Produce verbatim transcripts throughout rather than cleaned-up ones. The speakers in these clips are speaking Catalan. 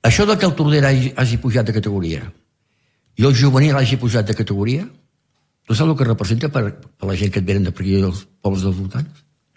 això de que el Tordera hagi, hagi pujat de categoria i el juvenil hagi pujat de categoria, tu saps el que representa per, per la gent que et venen de per aquí dels pobles dels voltants?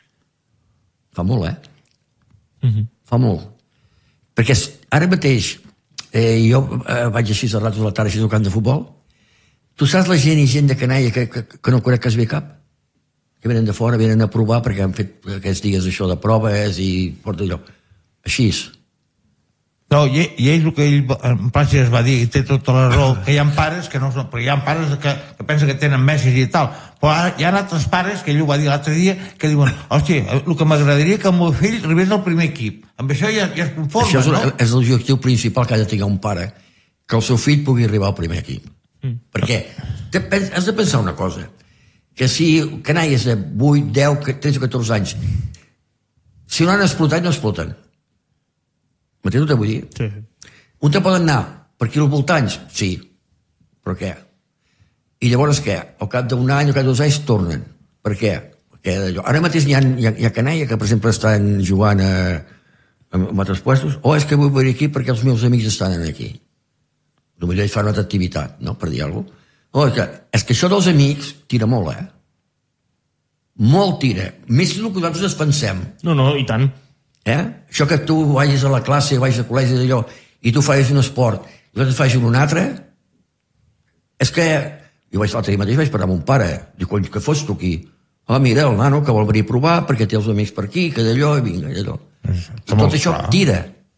Fa molt, eh? Uh-huh. Fa molt. Perquè ara mateix, eh, jo eh, vaig així a ratos a la tarda així al camp de futbol, tu saps la gent i gent de canalla que, que, que no conec que es ve cap? Que venen de fora, venen a provar perquè han fet aquests dies això de proves i porta allò. Així és. No, i, i ell, el que ell en Plàcid es va dir, i té tota la raó, que hi ha pares que no són, perquè hi ha pares que, que pensen que tenen messes i tal, però ara hi ha altres pares, que ell ho va dir l'altre dia, que diuen, hòstia, el que m'agradaria que el meu fill arribés al primer equip. Amb això ja, ja es conforma, això és, no? és l'objectiu principal que ha de tenir un pare, que el seu fill pugui arribar al primer equip. Mm. Perquè has de pensar una cosa, que si canalles de vuit, deu, tretze o catorze anys, si no han explotat, no exploten. M'entens el que vull dir? Sí. Un te poden anar per aquí als voltants? Sí. Però què? I llavors què? Al cap d'un any o cap de dos anys tornen. Per què? Perquè allò. Ara mateix hi ha, hi ha, hi ha canalla que, per exemple, estan jugant a, a, a altres puestos, o és que vull venir aquí perquè els meus amics estan aquí. Potser ells fan una altra activitat, no? Per dir alguna cosa. O és que, és que això dels amics tira molt, eh? Molt tira. Més del que nosaltres ens pensem. No, no, i tant. Eh? Això que tu vagis a la classe, vagis a col·legi d'allò, i tu fas un esport, i l'altre fas un altre, és que... Jo vaig l'altre dia mateix, vaig parlar amb un pare, diu, cony, que fos tu aquí? Ah, mira, el nano que vol venir a provar, perquè té els amics per aquí, que d'allò, i vinga, i allò. I tot això tira.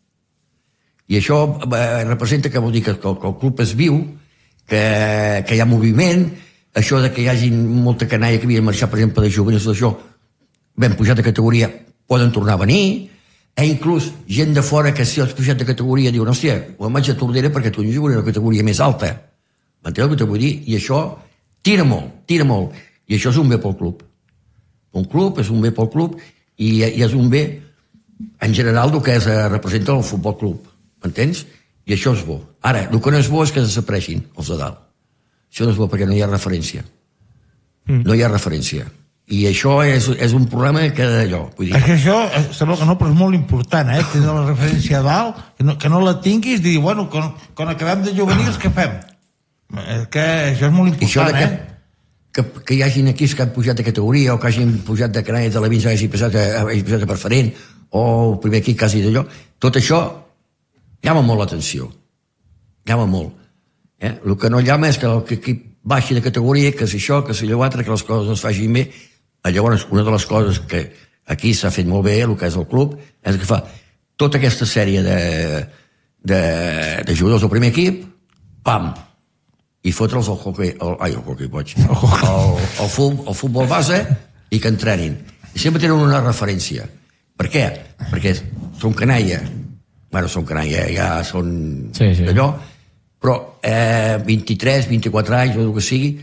I això eh, representa que vol dir que, que, que el club es viu, que, que hi ha moviment, això de que hi hagi molta canalla que havia marxat, per exemple, de juvenils, d'això, ben pujat de categoria, poden tornar a venir, eh, inclús gent de fora que si els pujat de categoria diuen, hòstia, ho vaig a Tordera perquè tu jugues una categoria més alta. M'entens el que t'ho vull dir? I això tira molt, tira molt. I això és un bé pel club. Un club és un bé pel club i, i és un bé en general del que es representa el futbol club. M'entens? I això és bo. Ara, el que no és bo és que desapareixin els de dalt. Això no és bo perquè no hi ha referència. Mm. No hi ha referència. I això és, és un problema que d'allò. Vull dir. És que això, sembla que no, però és molt important, eh? Tenir la referència a dalt, que no, que no la tinguis, dir, bueno, quan, quan acabem de juvenils, què fem? Que això és molt important, que, eh? Que, que hi hagin equips que han pujat de categoria o que hagin pujat de canalla de la Vins, hagin pujat, hagin pujat de preferent, o el primer equip quasi d'allò, tot això llama molt l'atenció. Llama molt. Eh? El que no llama és que l'equip baixi de categoria, que si això, que si allò altre, que les coses no es facin bé. Llavors, una de les coses que aquí s'ha fet molt bé, el que és el club, és que fa tota aquesta sèrie de, de, de jugadors del primer equip, pam, i fotre'ls al hockey, el, ai, el hockey, boig, el, el, el, futbol, el futbol base, i que entrenin. I sempre tenen una referència. Per què? Perquè són canalla. Bueno, són canalla, ja són sí, sí. d'allò, però eh, vint-i-tres, vint-i-quatre anys, o el que sigui,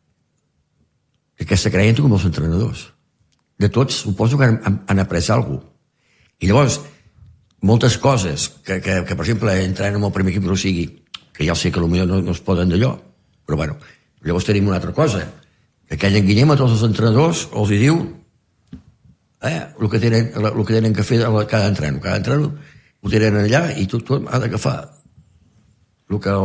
aquesta canalla entra com els entrenadors. De tots, suposo que han, han après alguna cosa. I llavors, moltes coses que, que, que per exemple, entrant en el primer equip no sigui, que ja sé que potser no, no es poden d'allò, però bueno, llavors tenim una altra cosa, que aquell en Guillem a tots els entrenadors els hi diu eh, el, que tenen, el que tenen que fer cada entrenador. Cada entrenador ho tenen allà i tothom ha d'agafar el que,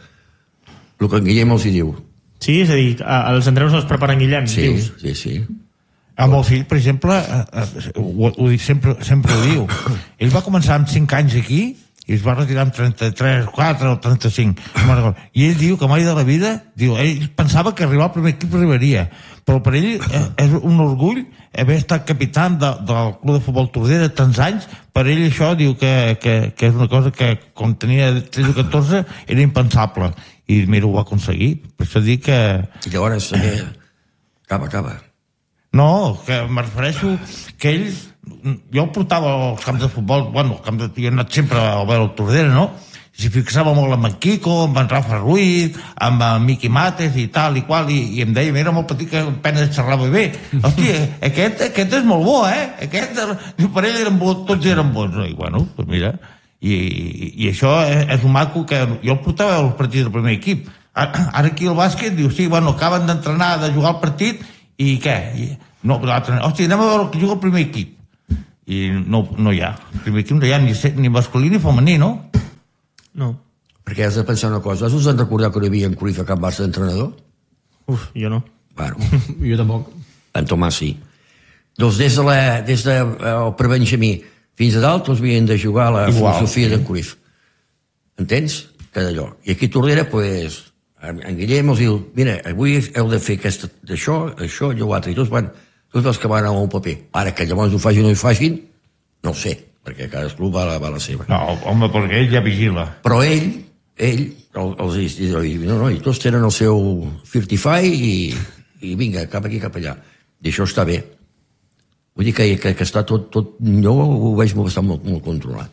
el que en Guillem els hi diu. Sí, és a dir, els entrenadors els preparen Guillem, sí, dius? Sí, sí. Amb el fill, per exemple, ho, ho, sempre, sempre ho diu. Ell va començar amb cinc anys aquí i es va retirar amb trenta-tres, quatre o trenta-cinc. I ell diu que mai de la vida, diu, ell pensava que arribar al primer equip arribaria, però per ell és un orgull haver estat capità de, del Club de Futbol Tordera tants anys. Per ell això diu que, que, que és una cosa que quan tenia tretze o catorze era impensable. I mira, ho va aconseguir. Per això dic que... I llavors, eh, acaba, acaba. No, que me refereixo que ell... Jo el portava als camps de futbol, bueno, camp de, jo he anat sempre a veure el Tordera, no? I s'hi fixava molt amb en Quico, amb en Rafa Ruiz, amb en Miqui Mates i tal i qual, i, i em deia, era molt petit que apenas xerrava bé. Hòstia, aquest, aquest és molt bo, eh? Aquest, per ell eren bons, tots eren bons. I bueno, doncs mira, i, i, i això és, és un maco que jo el portava als partits del primer equip. Ara, ara aquí el bàsquet diu, sí, bueno, acaben d'entrenar, de jugar el partit, i què? I, no, hòstia, anem a veure que juga el primer equip. I no, no hi ha. El primer equip no hi ha ni, ni masculí ni femení, no? No. Perquè has de pensar una cosa. Us han recordat que hi havia en Cruyff a Can Barça d'entrenador? Uf, jo no. Bueno, Jo tampoc. en Tomàs sí. Doncs des de, la, des de el prebenjamí fins a dalt tots havien de jugar a la Igual, filosofia sí. d'en Cruyff. Entens? Cada allò. I aquí a Tordera, pues, en, en Guillem els diu, mira, avui heu de fer aquesta, això, això, allò altre. I tots van, tots els que van a un paper. Ara que llavors ho facin o no ho facin, no ho sé, perquè cadascú va, va a la seva. No, home, perquè ell ja vigila. Però ell, ell, el, els diu, no, no, i tots tenen el seu Firtify i, i vinga, cap aquí, cap allà. I això està bé. Vull dir que, que, que està tot, tot, jo ho veig molt, està molt, molt controlat.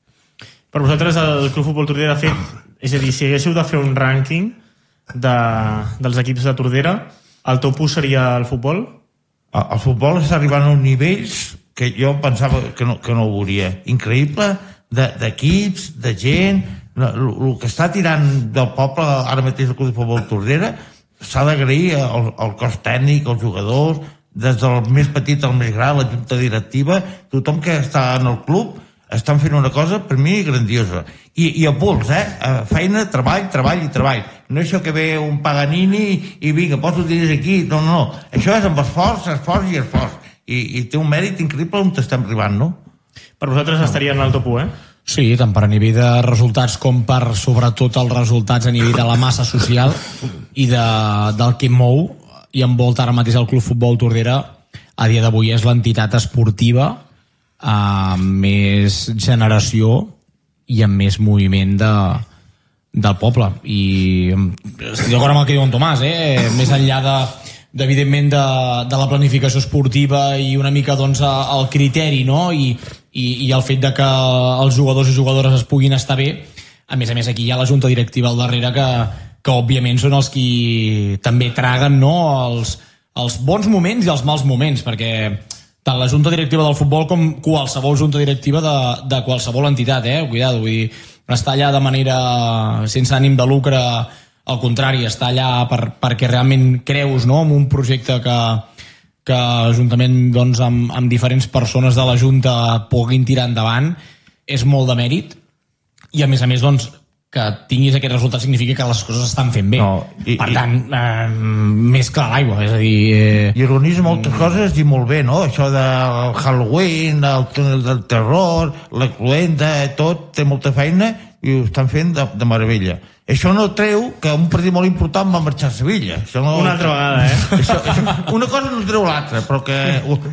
Per vosaltres el Club Futbol Tordera ha fet, és a dir, si haguéssiu de fer un rànquing de, dels equips de Tordera, el top u seria el futbol? El, el futbol està arribant a uns nivells que jo pensava que no, que no ho veuria. Increïble, d'equips, de, de gent, el, el que està tirant del poble ara mateix el Club de Futbol Tordera s'ha d'agrair al, al cos tècnic, als jugadors, des del més petit al més gran, la junta directiva, tothom que està en el club estan fent una cosa, per mi, grandiosa. I, i a pols, eh? Feina, treball, treball i treball. No és això que ve un Paganini i vinga, poso diners aquí. No, no, no. Això és amb esforç, esforç i esforç. I, i té un mèrit increïble on estem arribant, no? Per vosaltres estaria en el top u, eh? Sí, tant per a nivell de resultats com per, sobretot, els resultats a nivell de la massa social i de, del que mou i envolta ara mateix el Club Futbol Tordera. A dia d'avui és l'entitat esportiva amb més generació i amb més moviment de, del poble. I estic d'acord amb el que diu en Tomàs, eh? Més enllà de, de evidentment de, de la planificació esportiva i una mica doncs, el criteri, no? I, i, i el fet de que els jugadors i jugadores es puguin estar bé. A més a més, aquí hi ha la junta directiva al darrere que, que òbviament són els qui també traguen, no? els, els bons moments i els mals moments, perquè tant la junta directiva del futbol com qualsevol junta directiva de, de qualsevol entitat, eh? Cuidado, vull dir, està allà de manera sense ànim de lucre, al contrari, està allà per, perquè realment creus, no?, en un projecte que, que juntament doncs, amb, amb diferents persones de la junta puguin tirar endavant, és molt de mèrit, i a més a més doncs que tinguis aquest resultat significa que les coses estan fent bé. No, i, per i, tant, eh, més clar l'aigua, és a dir... Eh... I organitza moltes coses i molt bé, no? Això del Halloween, el túnel del terror, la cluenda, tot, té molta feina i ho estan fent de, de meravella. Això no treu que un partit molt important va marxar a Sevilla. Això no, Una altra vegada, eh? Això, això, una cosa no treu l'altra, però que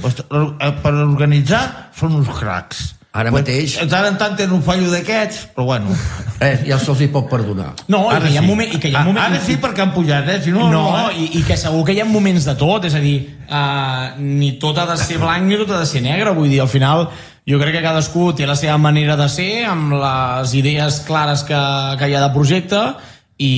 per organitzar són uns cracs. Ara mateix... De tant en tant tenen un fallo d'aquests, però bueno. Eh, ja se'ls hi pot perdonar. No, i Ara que hi ha sí. moment, i que hi ha moment... Ara sí perquè han pujat, eh? Si no, No, no, eh? i, i que segur que hi ha moments de tot, és a dir, uh, ni tot ha de ser blanc ni tot ha de ser negre, vull dir, al final jo crec que cadascú té la seva manera de ser, amb les idees clares que, que hi ha de projecte, i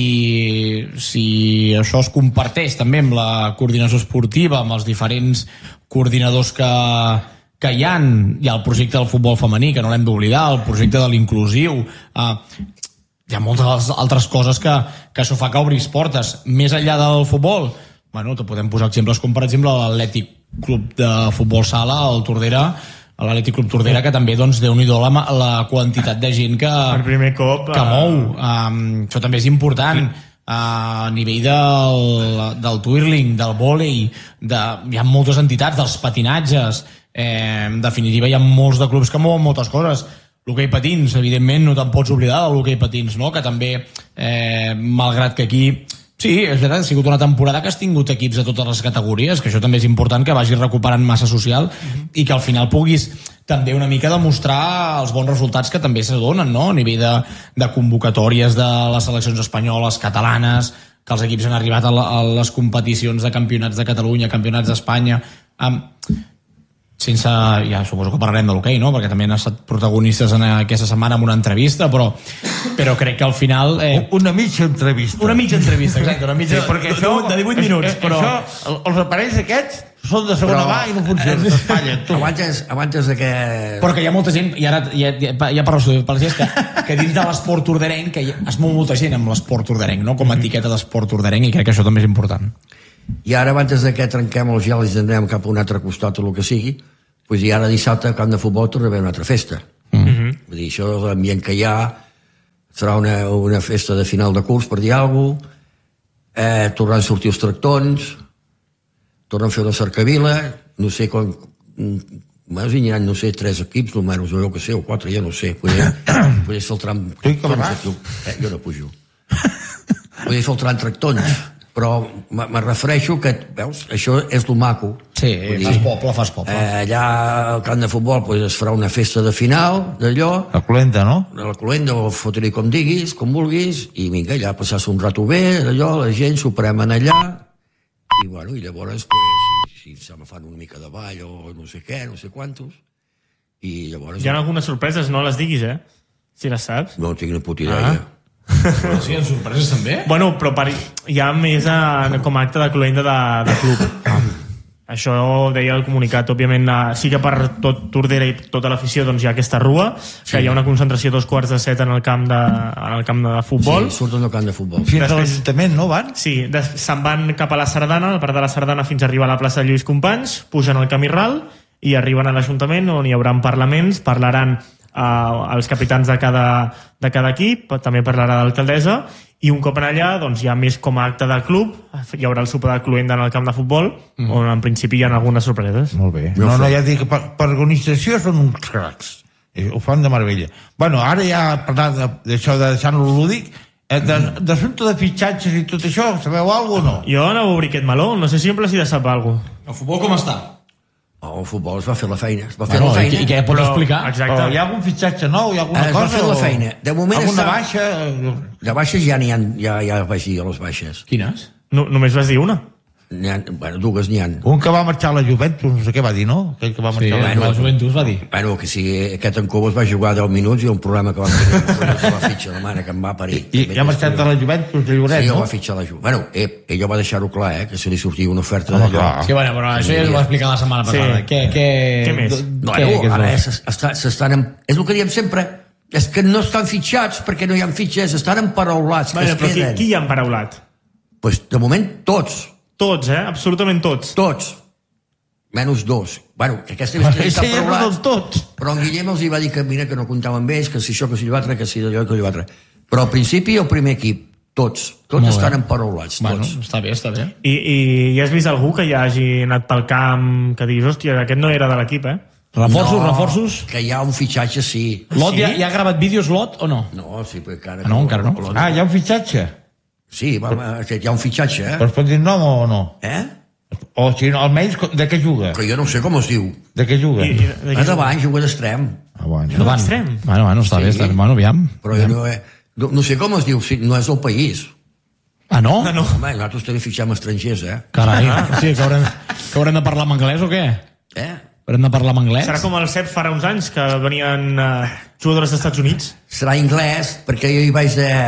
si això es comparteix també amb la coordinació esportiva, amb els diferents coordinadors que, que hi ha, hi ha el projecte del futbol femení, que no l'hem d'oblidar, el projecte de l'inclusiu, uh, hi ha moltes altres coses que, que això fa que obris portes. Més enllà del futbol, bueno, te podem posar exemples com per exemple l'Atlètic Club de Futbol Sala, el Tordera, l'Atlètic Club Tordera, que també, doncs, déu-n'hi-do la, la quantitat de gent que, Per primer cop... que mou. Um, això també és important. Uh, a nivell del, del twirling, del vòlei, de, hi ha moltes entitats, dels patinatges, eh, en definitiva hi ha molts de clubs que mouen moltes coses. L'hoquei patins, evidentment, no te'n pots oblidar de l'hoquei patins, no? Que també, eh, malgrat que aquí... Sí, és veritat, ha sigut una temporada que has tingut equips de totes les categories, que això també és important, que vagis recuperant massa social mm-hmm. i que al final puguis també una mica demostrar els bons resultats que també se donen, no? A nivell de, de convocatòries de les seleccions espanyoles, catalanes, que els equips han arribat a, la, a les competicions de campionats de Catalunya, campionats d'Espanya... Um, sense, ja suposo que parlarem de l'hoquei, no? Perquè també han estat protagonistes en aquesta setmana amb una entrevista, però, però crec que al final... Eh, una mitja entrevista. Una mitja entrevista, exacte, una mitja... Sí, perquè això, de divuit minuts, però... Això, els aparells aquests són de segona Però- mà i no funcionen, s'espatllen. tu. Abans, abans de que... Però que hi ha molta gent, i ara ja, ja, ja parlo per les que, que dins de l'esport orderenc, que hi, es mou molta gent amb l'esport orderenc, no? Com a etiqueta d'esport orderenc, i crec que això també és important. I ara, abans de que trenquem els gels i anem cap a un altre costat o el que sigui, pues, i ara dissabte, al camp de futbol, torna a haver una altra festa. Mm-hmm. Vull dir, això, l'ambient que hi ha, farà una, una festa de final de curs, per dir alguna cosa, eh, tornaran a sortir els tractons, tornen a fer una cercavila, no sé com... Més hi ha, no sé, tres equips, almenys, o jo que sé, o quatre, ja no sé. Podria, podria fer el tram... Tu que vas? Eh, jo no pujo. Podria fer el tram tractons, però me refereixo que, veus, això és lo maco. Sí, fas poble, fas poble. Eh, allà al camp de futbol pues, es farà una festa de final d'allò, La Colenda, no? la Colenda o fotre com diguis, com vulguis, i vinga, allà passar-se un rato bé, allò, la gent s'ho premen allà, i bueno, i llavors pues, si, si se me fan una mica de ball o no sé què, no sé quantos, i llavors... Hi ha algunes sorpreses, no les diguis, eh? Si les saps. No tinc ni puta idea. Però sí, en sorpreses també? Bueno, però per, hi ha més a, com a acte de cloenda de, de club. Això deia el comunicat. Òbviament, eh, sí que per tot Tordera i tota l'afició doncs, hi ha aquesta rua, sí. Que hi ha una concentració a dos quarts de set en el camp de, en el camp de futbol. Sí, surten del camp de futbol. Fins a Després- l'Ajuntament, no van? Sí, des, se'n van cap a la Sardana, al parc de la Sardana fins a arribar a la plaça de Lluís Companys, pugen al camí ral i arriben a l'Ajuntament on hi haurà parlaments, parlaran eh, els capitans de cada, de cada equip, també parlarà l'alcaldessa, i un cop en allà doncs, hi ha més com a acte de club, hi haurà el sopar de cluenda en el camp de futbol, mm. on en principi hi ha algunes sorpreses. Molt bé. No, no, ja dic que per, per organització són uns cracs. Eh, Ho fan de meravella. Bueno, ara ja parlant de- d'això de deixar-lo lúdic, eh, de- d'assumpte de fitxatges i tot això, sabeu alguna cosa o no? Jo anava a obrir aquest meló, no sé si en Placida sap alguna cosa. El futbol com està? Oh, el futbol es va fer la feina. Es va fer Bueno, la i, feina. I què pots Però- explicar? Exacte. Però hi ha algun fitxatge nou? Hi ha alguna Eh, es va cosa? fer la o- feina. De moment alguna està- baixa? De baixes ja n'hi ha, ja, ja vaig dir a les baixes. Quines? No, només vas dir una. N'hi ha, bueno, dues n'hi ha. Un que va marxar a la Juventus, no sé què va dir, no? Aquell que va Sí, marxar a la bueno, la Juventus va dir. Bueno, que si aquest en Cobos va jugar deu minuts i un problema que vam tenir amb la fitxa, la mare que em va parir. I, i ha marxat a la Juventus de Lloret, Sí, no? va fitxar la Juventus. Bueno, eh, ell va deixar-ho clar, eh, que se li sortia una oferta Home, d'allò. clar. Sí, bueno, però això ja ho va explicar la setmana Sí. passada. Què, què, Què més? No, què, no, què ara és s'es- està- s'estan... en- És el que diem sempre. És que no estan fitxats perquè no hi ha fitxes, estan emparaulats. Bueno, es però qui, queden. qui hi ha emparaulat? Pues, de moment, tots. Tots, eh? Absolutament tots. Tots. Menys dos. Bueno, que aquesta vegada estan Sí, ja no paraulats. són tots. Però en Guillem els hi va dir que mira que no comptaven amb ells, que si això, que si allò altre, que si allò, que si allò altre. Però al principi el primer equip, tots. Tots Molt estan bé. emparaulats, Bueno, tots. està bé, està bé. I, i, I has vist algú que hi hagi anat pel camp que diguis, hòstia, aquest no era de l'equip, eh? Reforços, No, reforços? Que hi ha un fitxatge, sí. Lot, Sí? ja, ja ha gravat vídeos, Lot, o no? No, sí, però encara... Ah, no, encara no. Ah, hi ha un fitxatge? Sí, va, va, hi ha un fitxatge, eh? Però es pot dir nom o no? Eh? O si no, almenys de què juga? Que jo no sé com es diu. De què juga? I, i, de A davant juga d'extrem. Ah, bueno. Endavant. Extrem. Bueno, bueno, està Sí. bé, està bé. Bueno, aviam. Però jo no, he, no, no sé com es diu, si no és del país. Ah, no? Ah, no. Home, nosaltres també fitxem estrangers, eh? Carai, sí, que haurem, que haurem de parlar en anglès o què? Eh? Haurem de parlar en anglès? Serà com el C E P farà uns anys, que venien eh, jugadors dels Estats Units. Serà anglès, perquè jo hi vaig de...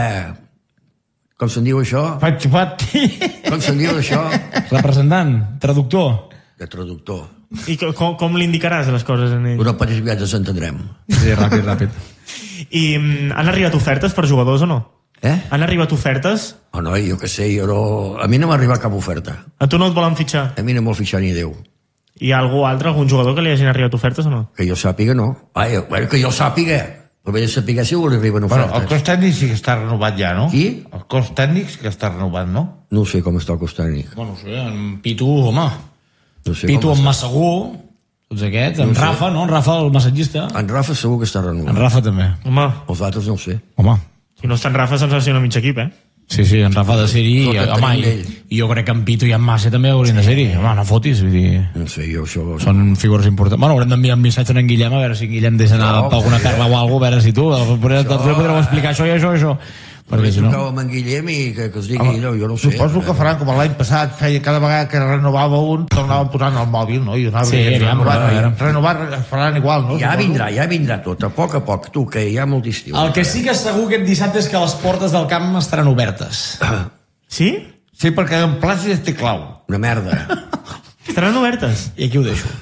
Com se'n diu això? Faig pati. Com se'n diu això? Representant, traductor. De traductor. I co- com, com li indicaràs les coses en ell? Però per aviat ens entendrem. Sí, ràpid, ràpid. I mm, han arribat ofertes per jugadors o no? Eh? Han arribat ofertes? Oh, no, jo què sé, jo no... A mi no m'ha arribat cap oferta. A tu no et volen fitxar? A mi no m'ho fitxar ni Déu. Hi ha algú altre, algun jugador que li hagin arribat ofertes o no? Que jo sàpiga, no. Ai, bueno, que jo sàpiga. Però bé de saber si li arriben Bueno, el ofertes. cos tècnic sí que està renovat ja, no? Qui? El cos tècnic sí que està renovat, no? No sé com està el cos tècnic. Bueno, no sé, en Pitu, home. No sé Pitu, com en està. Massegur, tots aquests. En No sé. Rafa, no? En Rafa, el massatgista. En Rafa segur que està En renovat. Rafa també. Home, Els altres no ho sé. Home. si no està en Rafa, se'ns ha de ser un mig equip, eh? Sí, sí, en Rafa ha de ser-hi. Tot I, el home, tenim i, d'ell. i jo crec que en Pitu i en Massa també haurien de ser-hi. Home, no fotis, vull dir... No sé, jo això... Són figures importants. Bueno, haurem d'enviar un missatge a en Guillem, a veure si en Guillem deixa anar No, per alguna perquè- perla o alguna cosa, a veure si tu... Podreu, podreu explicar això i això i això. Perquè si no... Trucava amb en Guillem i que, que es digui allò, jo no ho sé. Suposo que faran com l'any passat, feia cada vegada que renovava un, tornaven posant el mòbil, no? I donava Sí, que aviam, renovar, a veure. renovar, faran igual, no? Ja Suposo. vindrà, ja vindrà tot, a poc a poc, tu, que hi ha molt d'estiu. El que sí que és segur aquest dissabte és que les portes del camp estaran obertes. Sí? Sí, perquè en Plàcides té clau. Una merda. Estaran obertes? I aquí ho deixo.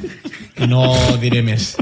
I no diré més.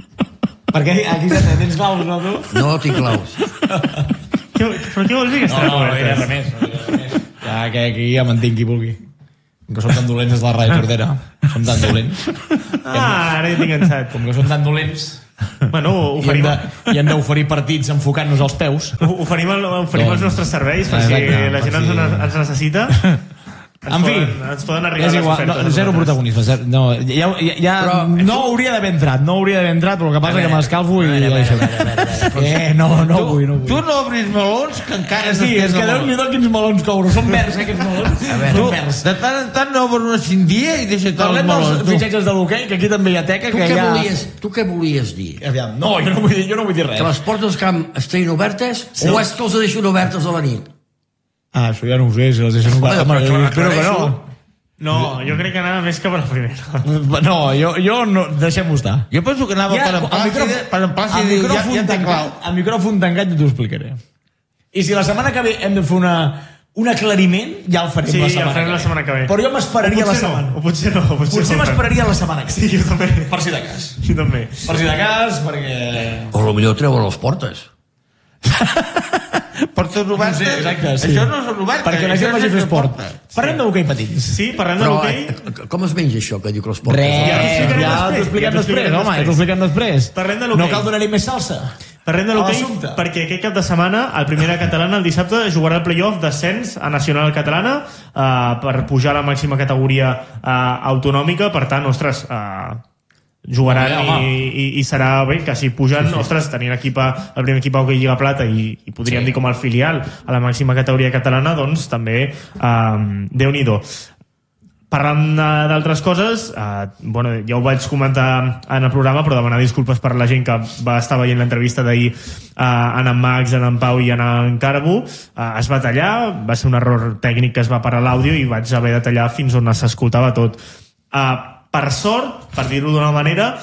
Perquè aquí ja tens claus, no, tu? No tinc claus. Què, però què vols dir que No, estaran no, no diré obertes? res més. No diré res més. Ja que aquí ja mantinc qui vulgui. Que som tan dolents des de la Ràdio Tordera. Som tan dolents. Ah, ara ja tinc cansat. Com que som tan dolents, Bueno, I hem oferim, de- i hem d'oferir partits enfocant-nos als peus. oferim, el, oferim els nostres serveis per si Exacte, la per gent ens, si- ens necessita. Ens En fi, poden, ens poden arribar és les igual, ofertes. no, a zero nosaltres. protagonisme. Zero, no, ja, ja, ja Però- no hauria d'haver entrat, no hauria d'haver entrat, però el que passa és que m'escalfo i... a veure, a veure, això. a veure, a veure, a veure. Eh, no, no vull, no Tu vull. no obris melons, que encara Sí, és que Déu-n'hi-do quins melons que obro. Són verds, eh, aquests melons. A veure. Tu, Són verds. de tant en tant no obres una cindia i deixa tots els Parlem dels melons. tu. fitxatges de l'hoquei, que aquí també hi ha teca, Tu que què ja... volies, tu què volies dir? Aviam, no, jo no vull dir, jo no vull dir Que res. les portes del camp estiguin obertes sí. o és que els deixen obertes a la nit? Ah, això ja no ho sé, si les deixen obertes. Home, Home, però jo espero que aclareixo. no. No, jo crec que anava més cap a la primera. No, jo, jo no, deixem-ho estar. Jo penso que anava Ja, per en el Plàcid, micròfon- per en Plàcid el i diu, ja, micròfon ja té clau. tancat, el micròfon tancat ja t'ho explicaré. I si la setmana que ve hem de fer una, un aclariment, ja el farem Sí, la ja setmana, el farem que la setmana que ve. Però jo m'esperaria O la potser no, setmana. o potser no, o potser Potser no. m'esperaria la setmana que ve. Sí, jo també. Per si de cas. Jo també. Per si de cas, perquè... O potser treuen les portes. Portes obertes? No sé, exacte, sí. Això no són obertes. Perquè la això gent vagi a és fer sense esport. porta. Parlem de hoquei patins. Sí, parlem de Però l'hoquei. eh, com es menja això que diu que les portes? Res, Ja t'ho explicarem ja t'ho després, expliquem ja t'ho després, explicarem home, ja t'ho després. expliquem després. Parlem de l'hoquei. No cal donar-hi més salsa. Parlem de A l'hoquei l'assumpte. perquè aquest cap de setmana el Primera Catalana el dissabte jugarà el playoff d'ascens a Nacional Catalana eh, per pujar a la màxima categoria eh, autonòmica. Per tant, ostres, eh, jugaran Home, home. i, i, i serà bé que si pugen, sí, sí. ostres, tenint equip a, el primer equip a hoquei Lliga Plata i, i podríem Sí. dir com el filial a la màxima categoria catalana, doncs també eh, Déu-n'hi-do. Parlant eh, d'altres coses, eh, bueno, ja ho vaig comentar en el programa, però demanar disculpes per la gent que va estar veient l'entrevista d'ahir eh, en en Max, en en Pau i en en Carbo. Eh, es va tallar, va ser un error tècnic que es va parar l'àudio i vaig haver de tallar fins on s'escoltava tot. Eh, per sort, per dir-ho d'una manera,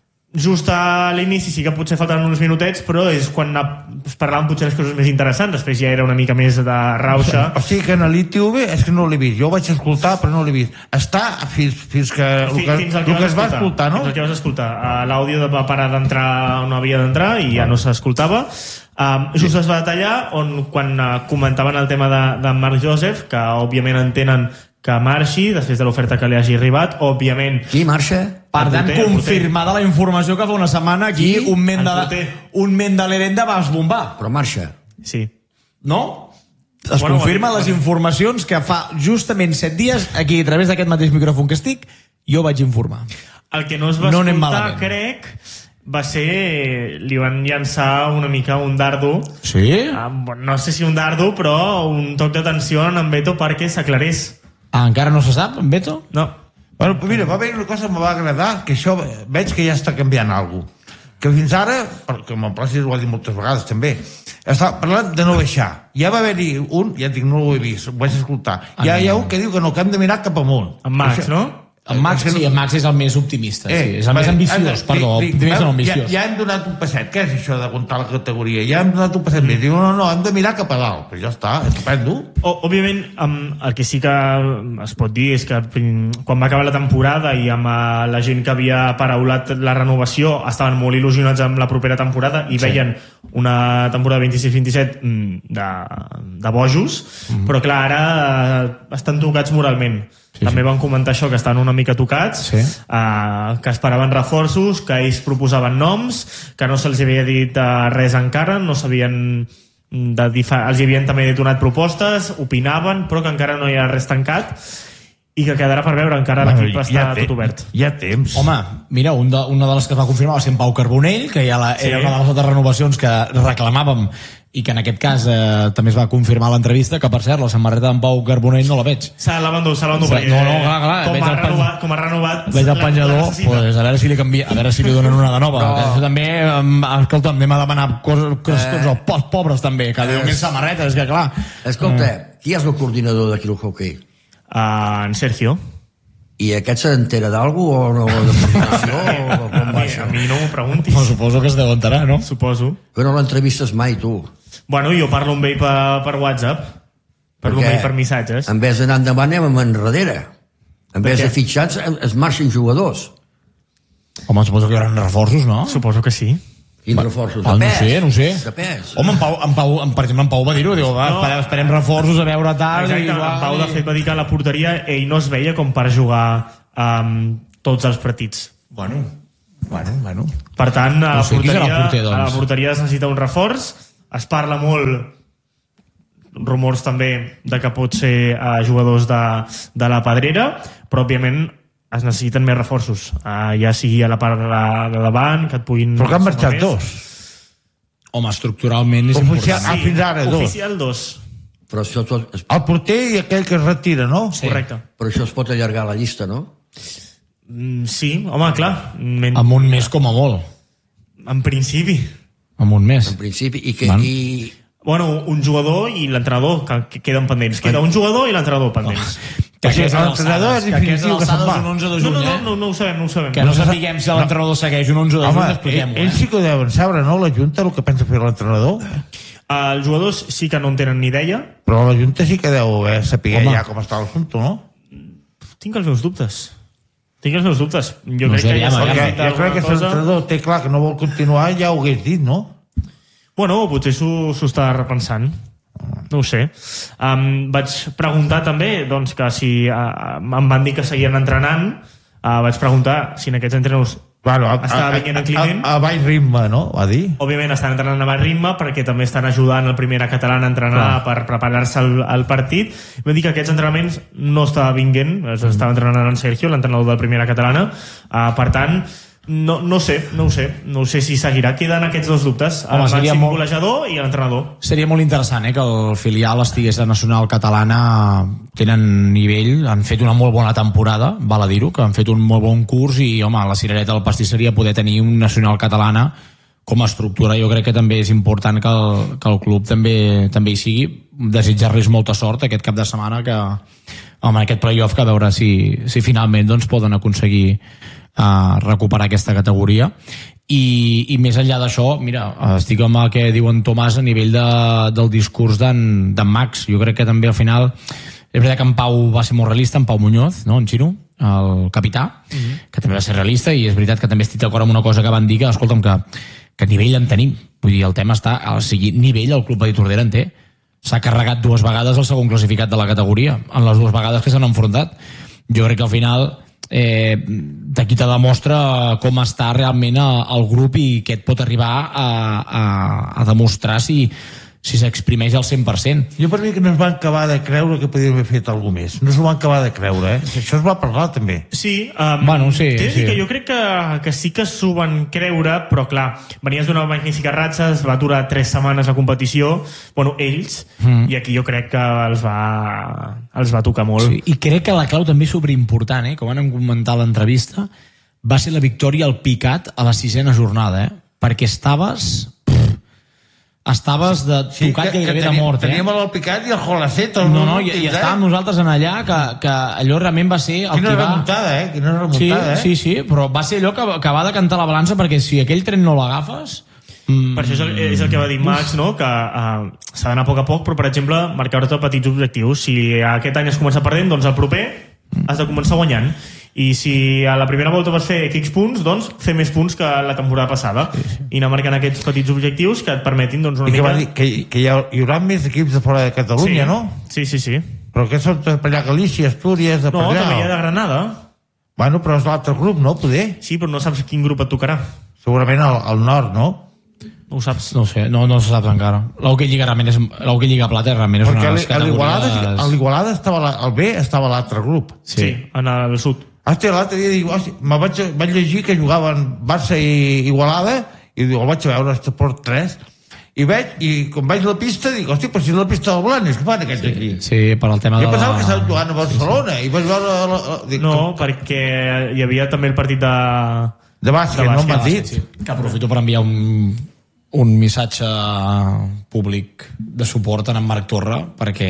just a l'inici sí que potser faltaven uns minutets, però és quan es parlaven potser les coses més interessants. Després ja era una mica més de rauxa. O sigui que en l'I T V és que no l'he vist. Jo ho vaig escoltar, però no l'he vist. Està fins, fins que, el Fi- que, fins al el que, que vas es va escoltar, no? Fins al que vas escoltar. Uh, L'àudio va parar d'entrar on havia d'entrar i ja no s'escoltava. Um, just es va tallar on, quan uh, comentaven el tema de, de Marc Joseph, que òbviament entenen que marxi després de l'oferta que li hagi arribat, òbviament. Qui marxa? Per El tant, porter, el confirmada la informació que fa una setmana aquí Qui? un ment El de, porter. un ment de l'Herenda va esbombar. Però marxa. Sí. No? Es Bueno, confirmen bueno, les bueno. informacions que fa justament set dies, aquí a través d'aquest mateix micròfon que estic, jo vaig informar. El que no es va No anem escoltar, malament. crec, va ser... Li van llançar una mica un dardo. Sí? Uh, bueno, no sé si un dardo, però un toc d'atenció en en Beto perquè s'aclarés. Ah, encara no se sap, en Beto? No. Bueno, mira, va haver una cosa que em va agradar, que això veig que ja està canviant alguna cosa. Que fins ara, perquè amb el Plàcid ho ha dit moltes vegades també, està parlant de no baixar. Ja va haver-hi un, ja et dic, no ho he vist, ho vaig escoltar. Ja hi ha un que diu que no, que hem de mirar cap amunt. En Max, Això- no? En Max, sí, en Max és el més optimista, sí. És el més vale, ambiciós, anda, perdó, dic, optimista no veu, ja, ambiciós. ja hem donat un passet. Què és això de comptar la categoria? Ja hem donat un passet més. Diu, no, no, hem de mirar cap a dalt. Pues ja està, estupendo. O, òbviament, um, el que sí que es pot dir és que prim, quan va acabar la temporada i amb uh, la gent que havia paraulat la renovació estaven molt il·lusionats amb la propera temporada i Sí. veien una temporada vint-i-sis vint-i-set mm, de, de bojos, mm. però clar, ara uh, estan tocats moralment. Sí, També sí. van comentar això, que estan una mica tocats, Sí. uh, que esperaven reforços, que ells proposaven noms, que no se'ls havia dit uh, res encara, no sabien de difa... els hi havien també donat propostes, opinaven, però que encara no hi ha res tancat i que quedarà per veure, encara l'equip està té- tot obert. Hi ha temps. Home, mira, un de, una de les que es va confirmar va ser en Pau Carbonell, que ja la, Sí. era una de les altres renovacions que reclamàvem i que en aquest cas eh, també es va confirmar a l'entrevista, que per cert, la samarreta d'en Pau Carbonell no la veig. Se la van dur, se la van dur, Sí, perquè no, no, clar, clar, com, veig ha el pen- renovat, com ha renovat... Veig el la- penjador, la necessita. pues, a veure si li canvia, a veure si li donen una de nova. Però- Que això també, em, escolta, anem a demanar coses, coses Eh. tots els po- pobres també, que diuen Eh. més samarretes, que clar. Escolta, qui és el coordinador d'aquí el hockey? Uh, en Sergio. I aquest s'entera d'algú o no? De coordinació o com A va mi, això? a mi no m'ho preguntis. Pues suposo que es deu enterar, no? Suposo. Que no l'entrevistes mai, tu. Bueno, jo parlo amb ell per, per WhatsApp. Parlo amb ell per missatges. en vez d'anar endavant anem enrere. En vez què? de fitxats es es marxen jugadors. Home, suposo que hi haurà reforços, no? Suposo que sí. Quins reforços? Ah, De no pes. sé, no sé. De pes. Home, en Pau, en Pau, en, per exemple, en Pau va dir-ho, diu, va, No. esperem, esperem reforços a veure tard. Exacte, i, en Pau de fet va dir que a la porteria ell no es veia com per jugar um, tots els partits. Bueno, Bueno, bueno. Per tant, a la, No sé qui serà el porteria, porter, doncs. a la porteria es necessita un reforç. Es parla molt, rumors també, de que pot ser uh, jugadors de, de la Pedrera, però òbviament es necessiten més reforços, uh, ja sigui a la part de, de davant, que et puguin... Però que han marxat més. dos. Home, estructuralment és Oficial, important. ah, fins ara dos. Oficial dos. Però això, tot, es, El porter i aquell que es retira, no? Sí. Correcte. però això es pot allargar la llista, no? Mm, sí, home, clar. Men... Amb un mes com a molt. En principi. Amb un mes. En principi, i que... Van. I, Bueno, un jugador i l'entrenador, que, que queden pendents. Queda un jugador i l'entrenador pendents. Que O sigui, aquestes l'entrenador alçades- és que aquestes definitiu que se'n alçades va. un onze de No, juny, no, no, eh? no, no ho sabem, no ho sabem. Que no sapiguem si l'entrenador segueix un onze de juny, Home, expliquem-ho, ells eh? sí que ho deuen saber, no? La Junta, el que pensa fer l'entrenador. Uh, els jugadors sí que no en tenen ni idea. Però la Junta sí que deu eh, saber Home. ja com està l'assumpte, no? Tinc els meus dubtes. Tinc els meus dubtes. Jo No crec sé, que ja aviam, s'ha Perquè fet jo crec que alguna si cosa... l'entrenador té clar que no vol continuar, ja ho hagués dit, no? Bueno, potser s'ho s'ho està repensant. No ho sé. Um, vaig preguntar també doncs, que si uh, em van dir que seguien entrenant, uh, vaig preguntar si en aquests entrenadors Bueno, a, Estava a, venint a, en Climent. a, a baix ritme, no? Va dir. òbviament estan entrenant a baix ritme perquè també estan ajudant el Primera Catalana a entrenar Clar. per preparar-se al, al partit. Vam dir que aquests entrenaments no estava vinguent, estava entrenant en Sergio, l'entrenador de Primera Catalana. Uh, per tant, no, no sé, no ho sé, no sé si seguirà. Queden aquests dos dubtes, el Home, seria màxim molt- golejador i l'entrenador. Seria molt interessant, eh, que el filial estigués a Nacional Catalana. Tenen nivell, han fet una molt bona temporada, val a dir-ho, que han fet un molt bon curs i, home, la cirereta del pastís seria poder tenir un Nacional Catalana com a estructura. Jo crec que també és important que el, que el club també, també hi sigui. Desitjar-los molta sort aquest cap de setmana, que, home, aquest playoff, que a veure si, si finalment doncs, poden aconseguir uh, recuperar aquesta categoria. I, i més enllà d'això, mira, estic amb el que diu en Tomàs a nivell de, del discurs d'en Max. Jo crec que també al final és veritat que en Pau va ser molt realista, en Pau Muñoz, no? En Xino, el capità, mm-hmm. que també va ser realista, i és veritat que també estic d'acord amb una cosa que van dir, que escolta'm, que, que nivell en tenim. Vull dir, el tema està, o sigui, nivell el Club Patí Tordera en té. S'ha carregat dues vegades el segon classificat de la categoria, en les dues vegades que s'han enfrontat. Jo crec que al final eh, d'aquí te demostra com està realment el grup i què et pot arribar a, a, a demostrar si, si s'exprimeix al cent per cent. Jo per mi que no es van acabar de creure que podien haver fet alguna més. No s'ho van acabar de creure, eh? Això es va parlar també. Sí, um, Bueno, sí, t'he de dir sí. que jo crec que, que sí que s'ho van creure, però clar, venies d'una magnífica ratxa, es va aturar tres setmanes la competició, bueno, ells, mm. i aquí jo crec que els va, els va tocar molt. Sí, i crec que la clau també és superimportant, eh? Com van comentar a l'entrevista, va ser la victòria al Picat a la sisena jornada, eh? Perquè estaves... estaves de tocat sí, gairebé de mort, eh? Teníem el Picat i el Jolacet. No, no, i, i estàvem nosaltres en allà, que, que allò realment va ser... El Quina que va... remuntada, eh? Quina Sí, remuntada, eh? sí, sí, però va ser allò que, que va decantar la balança, perquè si aquell tren no l'agafes... Mm, Per això és el, és el que va dir Max, no? Que uh, s'ha d'anar a poc a poc, però, per exemple, marcar-te petits objectius. Si aquest any has començat perdent, doncs el proper has de començar guanyant. I si a la primera volta vas fer X punts, doncs fer més punts que la temporada passada. Sí, sí. I anar marcant aquests petits objectius que et permetin, doncs, una I que mica... va dir que, que hi, ha, hi haurà més equips de fora de Catalunya, sí. no? Sí, sí, sí. Però que són de per allà Galícia, Astúries, de per No, allà. també hi ha de Granada. Bueno, però és l'altre grup, no? Poder. Sí, però no saps quin grup et tocarà. Segurament al, al nord, no? No ho saps. no ho sé, no, no se sap encara. L'Hockey Lliga realment és... L'Hockey Lliga Plata realment és Perquè una a de les l'Igualada categories... a l'Igualada estava la, el B estava a l'altre grup. Sí. sí, en el sud. Hòstia, l'altre dia dic, hòstia, me vaig, vaig llegir que jugaven Barça i Igualada i dic, el vaig a veure, Esport tres, i veig, i quan vaig a la pista dic, hòstia, però si és la pista del Blanes, què fan aquests sí, aquí? Sí, per al tema Jo de... pensava que estaven jugant a Barcelona, sí, sí. I vaig veure... La, la, dic, No, com, perquè hi havia també el partit de... de bàsquet, de no bàsquet, m'han sí, dit? sí. Que aprofito per enviar un, un missatge públic de suport a en Marc Torra, perquè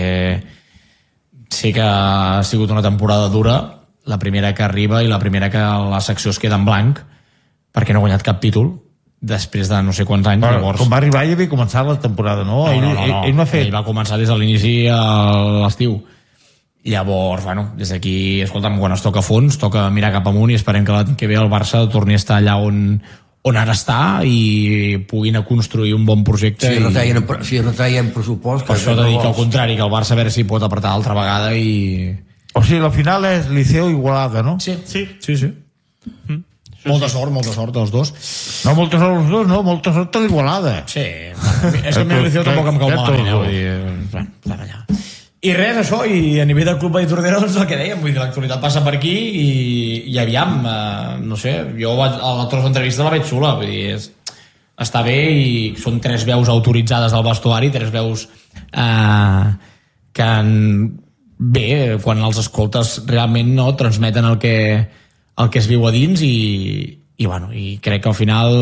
sé que ha sigut una temporada dura, la primera que arriba i la primera que la secció es queda en blanc, perquè no ha guanyat cap títol després de no sé quants anys. Però, llavors... com va arribar ja havia començat la temporada, no? No, ell, no, no, no. Ell, ell no ha fet... Ell va començar des de l'inici a l'estiu. Llavors, bueno, des d'aquí, escolta'm, quan es toca fons, toca mirar cap amunt i esperem que l'any que ve el Barça torni a estar allà on, on ara està i puguin a construir un bon projecte. Si i... retallen, si retallen pressupost... Per això t'he dit que al contrari, que el Barça a veure si pot apretar altra vegada i... O sigui, la final és Liceo Igualada, no? Sí, Sí, sí, sí. mm. Molta sort, molta sort dels dos. No, molta sort els dos, no, molta sort a l'Igualada. Sí, és que el meu Liceu tampoc em cau malament, eh? Vull dir, bueno, estan allà. I res, això, i a nivell del Club Vall Tordera, doncs el que dèiem, vull dir, l'actualitat passa per aquí i, i aviam, eh, no sé, jo vaig, a la tros d'entrevista la veig xula, vull dir, és, està bé i són tres veus autoritzades del vestuari, tres veus eh, que en, bé, quan els escoltes realment no transmeten el que, el que es viu a dins i, i, bueno, i crec que al final,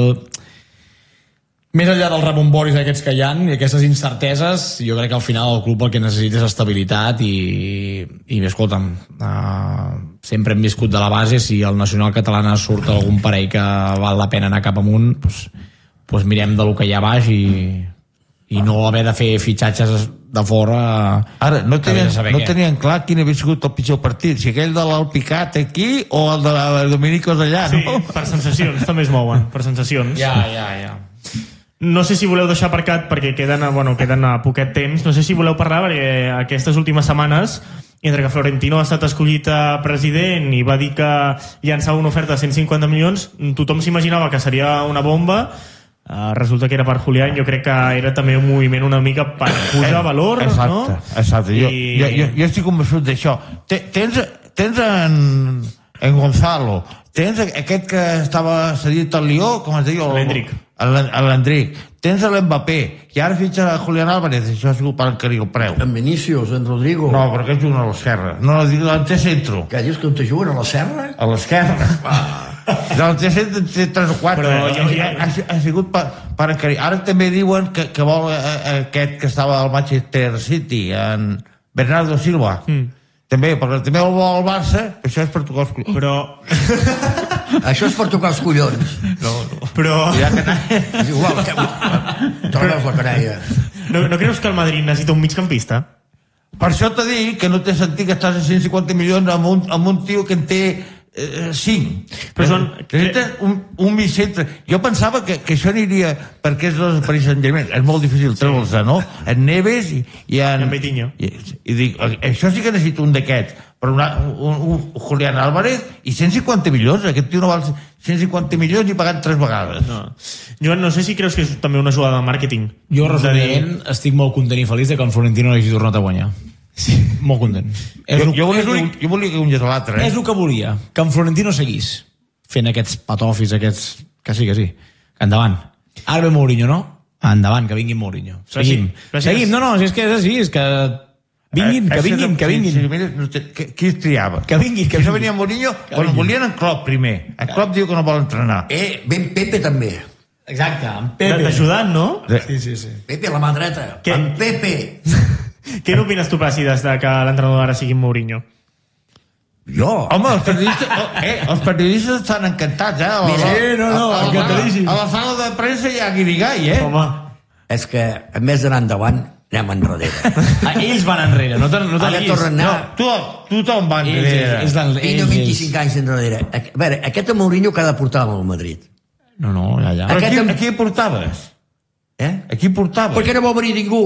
més enllà dels rebomboris aquests que hi ha i aquestes incerteses, jo crec que al final el club el que necessita és estabilitat i, i bé, escolta'm, uh, sempre hem viscut de la base, si el Nacional Catalana surt algun parell que val la pena anar cap amunt, doncs, doncs mirem de lo que hi ha baix i, i no haver de fer fitxatges de fora. Ara, no tenien, no què. tenien clar quin havia sigut el pitjor partit, si aquell de l'Alpicat aquí o el de la Dominicos allà, Sí, no? per sensacions, també es mouen, per sensacions. Ja, ja, ja. No sé si voleu deixar aparcat perquè queden, bueno, queden a poquet temps. No sé si voleu parlar perquè aquestes últimes setmanes, entre que Florentino ha estat escollit a president i va dir que llançava una oferta de cent cinquanta milions, tothom s'imaginava que seria una bomba. Uh, resulta que era per Julián. Jo crec que era també un moviment una mica per pujar valor, exacte, no? Exacte, jo, I... jo, jo, jo estic convençut d'això. Tens, tens en, en Gonzalo, tens aquest que estava cedit al Lió, com es deia? L'Endrick. L'Endrick. Tens l'Mbappé, i ara fitxa Julián Álvarez, això ha sigut per encarir el preu. En Vinícius, en Rodrigo. No, però aquest juguen a l'esquerra. No, l'anter centro. Què dius, que on te juguen, a la serra? A l'esquerra. L'anter centro té tres o quatre. Però jo- jo- ha, ha, ha sigut per, per encarir. Ara també diuen que, que vol eh, aquest que estava al Manchester City, en Bernardo Silva. Mm. També, perquè també el vol el Barça, això és per tocar els collons. Però... Això és per tocar els collons. No, no. Però... Ja que És igual, que... trobes la canalla. No, no creus que el Madrid necessita un migcampista? Per això t'he dit que no té sentit que estàs a cent cinquanta milions amb un, amb un tio que en té eh, cinc. Però són- Necessita un, un mig centre. Jo pensava que, que això aniria perquè és dels Paris Saint-Germain. És molt difícil treure'ls, no? En Neves i, i en... En Coutinho. I, i dic, això sí que necessito un d'aquests. Però una, un, un Julián Álvarez i cent cinquanta milions. Aquest tio no val cent cinquanta milions i pagant tres vegades. No. Joan, no sé si creus que és també una jugada de màrqueting. Jo, De dir- resumint, estic molt content i feliç de que en Florentino no hagi tornat a guanyar. Sí. Molt content. És Jo, el- jo, volia, és el- jo volia que guanyés l'altre, eh? És el que volia, que en Florentino seguís fent aquests patofis, aquests... Que sí, que sí. Que endavant. Ara ve Mourinho, no? Endavant, que vingui Mourinho. Seguim. Gràcies. Seguim. No, no, si és que és així, és que... Vinguin, que vinguin, que vinguin. Sí, sí, mira, no té- que- qui es triava? Que vinguin, que Això vinguin. venia Mourinho, Que quan vinguin. volien en Klopp primer. En Klopp diu que no vol entrenar. Eh, ben Pepe també. Exacte, en De- Pepe. D'ajudant, no? Sí, sí, sí. Pepe, la mà dreta. Què? En Pepe. Què n'opines tu, Plàcides, de que l'entrenador ara sigui Mourinho? Jo. Home, els periodistes, eh, els periodistes estan encantats, eh? A la, Mira, Sí, no, no, a, a, la, encantadíssims. a la sala de premsa hi ha guirigall, eh? Home, És que, en més d'anar endavant, anem enrere. Ah, ells van enrere, no te'n no te Ara liguis. tornen a No, anar... tu, tothom va Ells, enrere. ells, ells, ells, Vinc ells, vint-i-cinc anys enrere. A veure, aquest Mourinho que ha de portar amb el Madrid. No, no, ja, ja. Però Aquest aquí, em- aquí portaves? Eh? Aquí portaves? Perquè no vol venir ningú.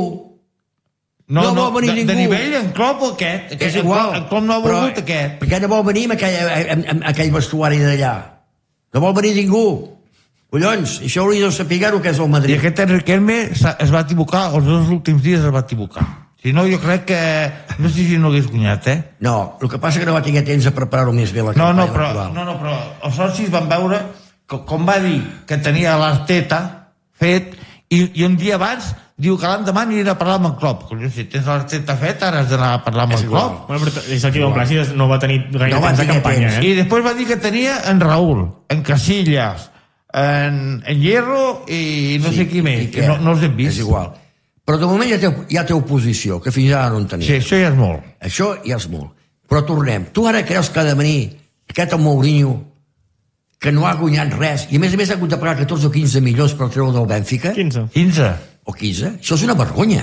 no, no vol venir de, ningú. de nivell, en Klopp o aquest? És Aquest igual. En Klopp no ha Però- volgut aquest. Perquè no vol venir amb aquell, amb, amb aquell vestuari d'allà. No vol venir ningú. Collons, això hauria de saber el que és el I Madrid. aquest Enric Herme s'ha- es va equivocar, els dos últims dies es va equivocar. Si no, jo crec que... No sé si no hagués guanyat, eh? No, el que passa que no va tenir temps a preparar-ho més bé la No, campanya no, però, electoral. no, no, però els socis van veure, com, com va dir que tenia l'Arteta fet, i, i un dia abans diu que l'endemà anirà a parlar amb en Klopp. Collons, si tens l'Arteta fet, ara has d'anar a parlar amb És en igual. Klopp. bueno, però és el que diu en Plàcides, no va tenir gaire No va temps de tenir campanya, temps. eh? I després va dir que tenia en Raúl, en Casillas, en, en Hierro i no sé qui més. I què? No, no els hem vist. És igual. Però de moment ja té, ja té oposició, que fins ara no en tenia. Sí, això ja és molt. Això ja és molt. Però tornem. Tu ara creus que ha de venir aquest Mourinho, que no ha guanyat res, i a més a més ha hagut de pagar catorze o quinze milions per treure del Bènfica? quinze. quinze. O quinze? Això és una vergonya.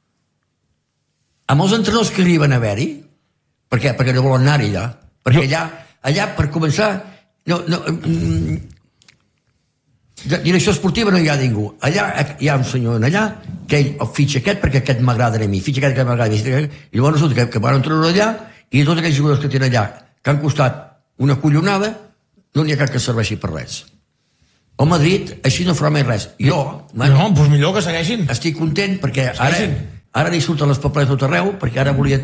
Amb els entrenadors que arriben a haver-hi, per què? Perquè no volen anar allà. Perquè allà, allà per començar, no, no, mm, de direcció esportiva no hi ha ningú. Allà hi ha un senyor en allà que ell el fitxa aquest perquè aquest m'agrada a mi, fitxa aquest que m'agrada a mi. I llavors resulta que, que van treure allà i tots aquells jugadors que tenen allà, que han costat una collonada, no n'hi ha cap que serveixi per res. El Madrid així no farà mai res. Jo, bueno, No, doncs millor que segueixin. estic content perquè ara, ara n'hi surten les papeletes tot arreu, perquè ara volia,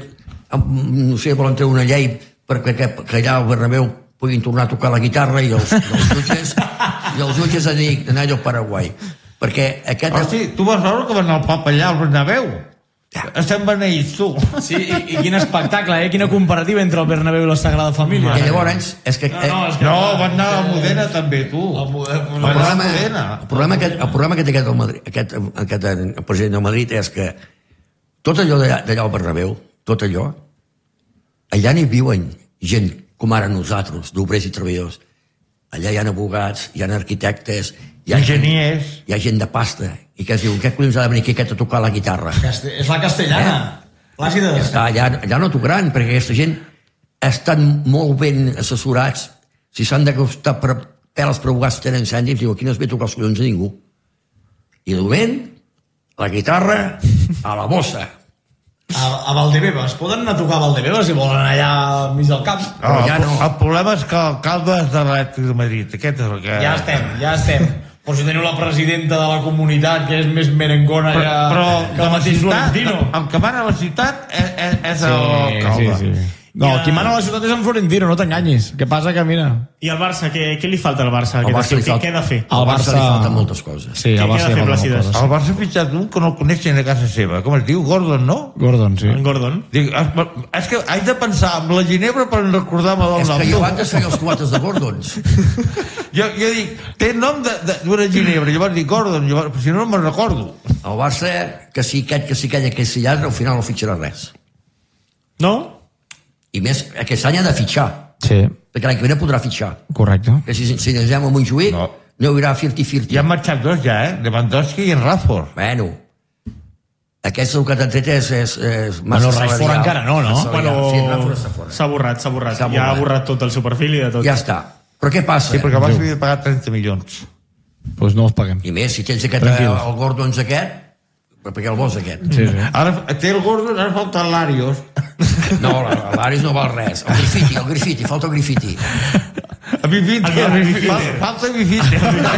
no sé, volen treure una llei perquè que, que allà al Bernabéu puguin tornar a tocar la guitarra i els, els jutges i els jutges han d'anar allò al Paraguai. Perquè aquest... Hosti, tu vas veure que va anar el papa allà al Bernabéu? Estem beneïts, tu. Sí, i, i quin espectacle, eh? Quina comparativa entre el Bernabéu i la Sagrada Família. I llavors, és que... No, no, és que No, van anar a Modena també, tu. El model- El problema, el problema, que, el problema que té aquest, el, Madrid, aquest, aquest el president del Madrid és que tot allò d'allà d'allà al Bernabéu, tot allò, allà n'hi viuen gent com ara nosaltres, d'obrers i treballadors. Allà hi ha abogats, hi ha arquitectes, hi ha Enginyers. gent, hi ha gent de pasta, i que es diu, què collons ha de venir aquí aquest a tocar la guitarra? Caste- És la castellana. Plàcida. Està allà, allà no tocaran, perquè aquesta gent estan molt ben assessorats. Si s'han de costar per peles per abogats tenen cèntims, diu, aquí no es ve a tocar els collons a ningú. I de moment, la guitarra a la bossa. A, a Valdebebas. Poden anar a tocar a Valdebebas si volen allà al mig del camp. Però Oh, ja no. El problema és que l'alcalde és de l'Atlètic de Madrid. Aquest és el que... Ja estem, ja estem. Però si teniu la presidenta de la comunitat, que és més merengona Però, ja però que el mateix ciutat, Florentino. el que mana a la ciutat és, és, és l'alcalde. No, Ja- qui mana a la ciutat és en Florentino, no t'enganyis. Què passa que, mira... I al Barça, què, què li falta al Barça? Al Aquest Barça estiu? li Què, falta- què ha de fer? Al Al Barça li Barça- falten moltes coses. Sí, Què- al què Barça ha de hi fer ha moltes Placides? coses. El Barça ha fitxat un que no el coneixen a casa seva. Com es diu? Gordon, no? Gordon, sí. En Gordon? Dic, es- és que haig de pensar en la Ginebra per recordar-me del És nom. que jo antes feia els cubates de Gordons. Jo, jo dic, té nom de- de- d'una Ginebra, llavors dic Gordon, llavors, si no, no me'n recordo. El Barça, que si aquest, que si aquell, que si allà, al final no fitxarà res. No? I més, aquest any ha de fitxar, Sí, perquè l'any que ve no podrà fitxar. correcte. Que si, si anem a Montjuïc, No. no, no hi haurà cinquanta cinquanta. Ja han marxat dos ja, eh? Lewandowski i en Radford. Bueno, aquest el que t'han tret és, és, és massa Bueno, Rashford salarial. encara no, no? Massa salarial. Bueno, Sí, Rashford està fora. s'ha borrat, s'ha borrat. S'ha Ja ha borrat. borrat tot el seu perfil i de tot. Ja està. Però què passa? Sí, perquè el Barça havia de pagar trenta milions. Doncs pues no els paguem. I més, si tens aquest, Tranquils. el Gordons aquest, perquè el vols aquest. Sí, sí. Ara té el Gordon, ara falta l'Arios. No, l'Aris no val res. El grafiti, el grafiti, falta el grafiti. A mi vint, El Grafiti. falta mi vint.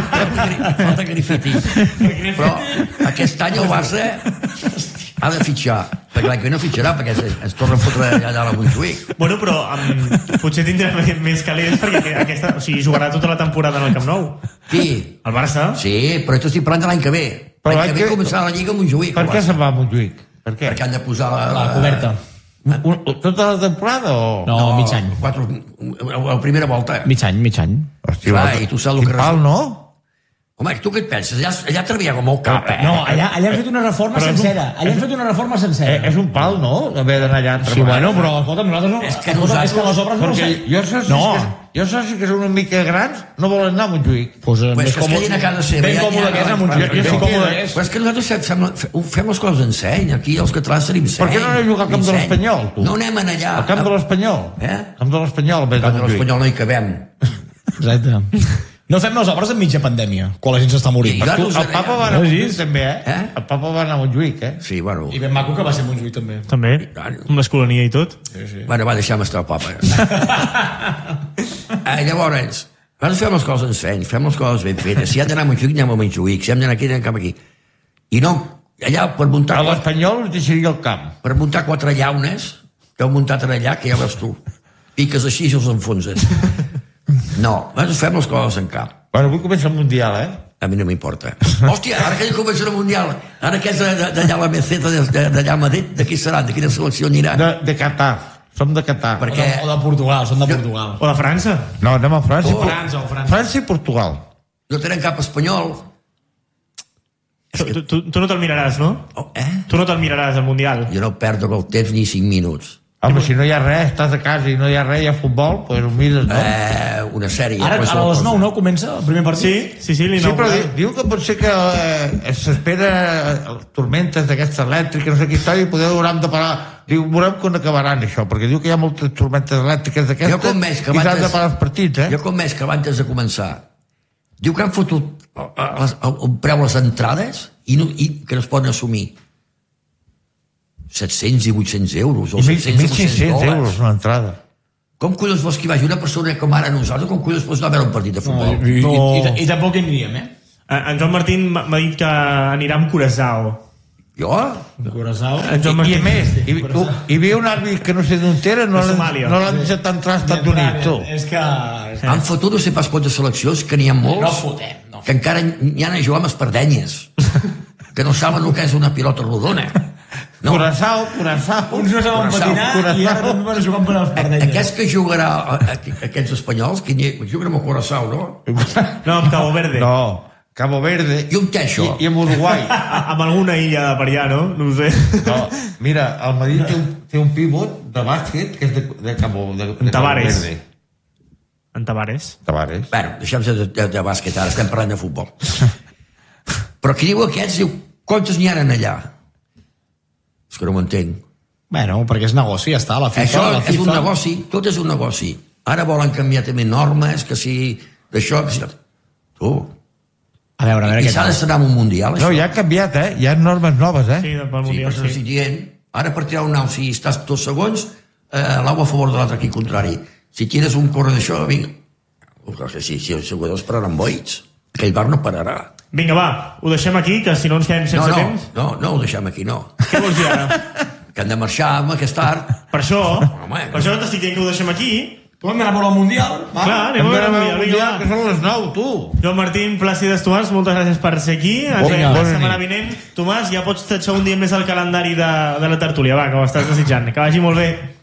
Falta grafiti. Però aquest any el Barça ha de fitxar, perquè l'any que ve no fitxarà, perquè es, es torna a fotre allà a la Montjuïc. Bueno, però um, potser tindrà més- més calés perquè aquesta, o sigui, jugarà tota la temporada en el Camp Nou. Qui? El Barça? Sí, però tu estic parlant de l'any que ve. Però L'any l'any que ve que- començarà la Lliga a Montjuïc. Per el què Barça. se'n va a Montjuïc? Per què? Perquè han de posar la, La coberta. Un, un, tota la temporada o...? No, mig any. Quatre, la primera volta. Mig any, mig any. Hòstia, Clar, va, i tu saps el quin que pal, resulta. no? Home, tu què et penses? Allà, allà treballava molt cap, eh? No, allà, allà han fet una reforma Però és un- sencera. Allà han fet una reforma Eh, sencera. és un pal, no? Haver d'anar allà a Sí, treballar. bueno, però escolta'm, nosaltres no... És que escolta, nosaltres- és que les obres no... Perquè jo socis, No. que, jo socis que són una mica grans no volen anar a Montjuïc. Pues, eh, Pues més que es còmode- quedin a casa seva. Ben ja- còmode ja- que és a ja- Montjuïc. jo Ben sí còmode que- que és. Però és que nosaltres fem, fem, fem les coses en seny. Aquí els catalans tenim seny. Per què no anem a jugar al camp de Seny. l'Espanyol, tu? No anem allà. Al camp de l'Espanyol. Eh? Al camp de l'Espanyol, en vez de Al camp de Montjuïc. l'Espanyol no hi cabem. Exacte. No fem les obres en mitja pandèmia, quan la gent s'està morint. I- Tu, nosaltres el papa va anar a No, sí. Montjuïc també, eh? Eh? El papa va anar a Montjuïc, eh? Sí, bueno. I ben maco que va ser Montjuïc també. També, amb l'escolania i tot. Sí, sí. Bueno, va, deixar-me estar el papa. eh, llavors, nosaltres fem les coses en seny, fem les coses ben fetes. Si hem d'anar a Montjuïc, anem a Montjuïc. Si hem d'anar aquí, anem cap aquí. I no, allà, per muntar, A quatre, l'Espanyol us deixaria el camp. per muntar quatre llaunes que heu muntat allà, que ja veus tu. Piques així i els enfonses. No, nosaltres fem les coses en cap. Bueno, avui comença el Mundial, eh? A mi no m'importa. Hòstia, ara que ja comença el Mundial, ara que és de- de- d'allà la meseta, de- de- d'allà a Madrid, de qui seran? De quina selecció anirà? De, de Qatar. Som de Qatar. Per O què? de, o de Portugal, són de Portugal. O de França. No, anem a França. Oh. i- França o França. França i Portugal. No tenen cap espanyol. Tu, tu, tu, tu no te'l miraràs, no? Oh, eh? Tu no te'l miraràs, el Mundial. Jo no perdo el temps ni cinc minuts. Home, si no hi ha res, estàs a casa i no hi ha res, hi ha futbol, doncs pues ho mires, no? Eh, una sèrie. Ara, qualsevol ara a les cosa. nou no comença el primer partit? Sí, sí, sí, Sí, l'inaugural. però diu, diu que pot ser que eh, s'espera eh, tormentes d'aquestes elèctriques, no sé què història, i poder hauran de parar. Diu, veurem quan acabaran això, perquè diu que hi ha moltes tormentes elèctriques d'aquestes Jo com més que i s'han abans- de parar els partits, eh? Jo com més que abans de començar diu que han fotut el, el, el, el preu a les entrades i, no, i que no es poden assumir set-cents i vuit-cents euros o I mil set-cents i sis-cents vuit-cents euros dòlars. una entrada. Com collons vols que hi vagi una persona com ara nosaltres, com collons vols anar a veure un partit de futbol? I, No. i, i, i tampoc hi aniríem, eh? Eh, En Joan Martín m'ha m'ha dit que anirà amb Curaçao. Jo? Curaçao. En Joan I, Martín. I a més, hi, hi havia un àrbit que no sé d'on era, no De l'han Somàlia. no l'han deixat entrar als Estats Units, tu. És que... Han fotut no sé pas quantes seleccions, que n'hi ha molts, No fotem, no. que encara n'hi ha a jugar amb espardenyes, que no saben el que és una pilota rodona. No. Curaçao, Curaçao. Uns no saben Curaçao, patinar Curaçao. i ara també van a jugar amb les pardenyes. Aquest que jugarà, a- aquests espanyols, que hi- juguen amb el Curaçao, no? No, amb Cabo Verde. No, Cabo Verde. I un queixo. I, i amb Uruguai. A, amb alguna illa de per allà, no? No ho sé. No, mira, el Madrid té un, té un pivot de bàsquet que és de, de Cabo, de, de Cabo Tavares. Verde. En Tavares. Tavares. Bueno, deixem de, de, de bàsquet, ara estem parlant de futbol. Però qui diu aquests, diu, quantes n'hi ha allà? És que no m'entenc. Bueno, perquè és negoci, ja està, la FIFA. Això la és FIFA. un negoci, tot és un negoci. Ara volen canviar també normes, que si d'això, que si... Tu, A veure, a veure i què s'ha tal. d'estar en un mundial, No, això. ja ha canviat, eh? Hi ha normes noves, eh? Sí, pel Sí, Mundial, però sí. estic dient, ara per tirar un nau, si estàs dos segons, eh, l'au a favor de l'altre equip contrari. Si tires un corre d'això, vinga. No sé si, si els jugadors pararan boits. Aquell bar no pararà. Vinga, va, ho deixem aquí, que si no ens quedem No, sense no, temps. no, no ho deixem aquí, no. Què vols dir ara? Que han de marxar amb aquest art. Per això, Home, per això t'estic dient que ho deixem aquí. Tu hem d'anar a veure el Mundial? Va. Clar, anem a veure el Mundial, vinga, que va. són les nou, tu. Joan Martín, Plàcides Tomàs, moltes gràcies per ser aquí. Ens Vinga, veiem la bona setmana nit. vinent. Tomàs, ja pots tatxar un dia més al calendari de, de la tertúlia. Va, que ho estàs desitjant. Que vagi molt bé.